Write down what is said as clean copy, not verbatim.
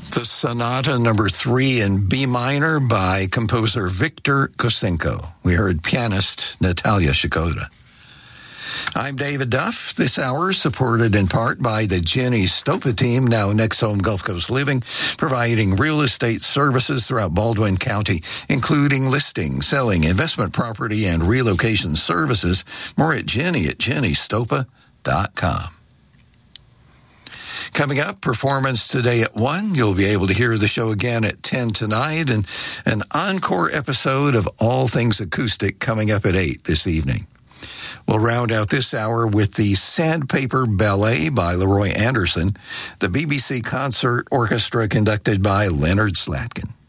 The Sonata Number 3 in B minor by composer Victor Kosenko. We heard pianist Natalia Shikoda. I'm David Duff. This hour supported in part by the Jenny Stopa team, now Next Home Gulf Coast Living, providing real estate services throughout Baldwin County, including listing, selling, investment property, and relocation services. More at jennystopa.com. Coming up, performance today at 1. You'll be able to hear the show again at 10 tonight, and an encore episode of All Things Acoustic coming up at 8 this evening. We'll round out this hour with the Sandpaper Ballet by Leroy Anderson, the BBC Concert Orchestra conducted by Leonard Slatkin.